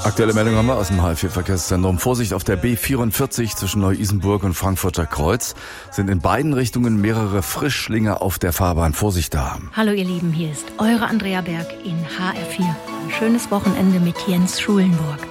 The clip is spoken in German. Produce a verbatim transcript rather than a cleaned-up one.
Aktuelle Meldung haben wir aus dem H F vier Verkehrszentrum. Vorsicht auf der B vierundvierzig zwischen Neu-Isenburg und Frankfurter Kreuz. Sind in beiden Richtungen mehrere Frischlinge auf der Fahrbahn. Vorsicht da. Hallo ihr Lieben, hier ist eure Andrea Berg in H R vier. Ein schönes Wochenende mit Jens Schulenburg.